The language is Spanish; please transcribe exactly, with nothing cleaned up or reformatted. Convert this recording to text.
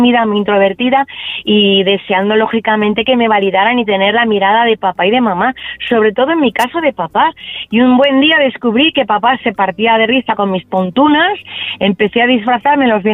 tímida, muy introvertida y deseando lógicamente que me validaran y tener la mirada de papá y de mamá, sobre todo en mi caso de papá. Y un buen día descubrí que papá se partía de risa con mis tontunas, empecé a disfrazarme los